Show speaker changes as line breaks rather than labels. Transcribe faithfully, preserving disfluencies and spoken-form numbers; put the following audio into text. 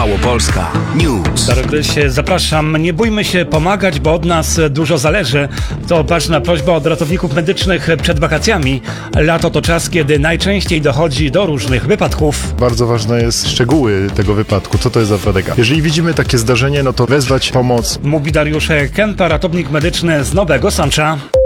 Małopolska News.
Stary Grysie, zapraszam. Nie bójmy się pomagać, bo od nas dużo zależy. To ważna prośba od ratowników medycznych przed wakacjami. Lato to czas, kiedy najczęściej dochodzi do różnych wypadków.
Bardzo ważne jest szczegóły tego wypadku. Co to jest za wypadek? Jeżeli widzimy takie zdarzenie, no to wezwać pomoc.
Mówi Dariusz Kępa, ratownik medyczny z Nowego Sącza.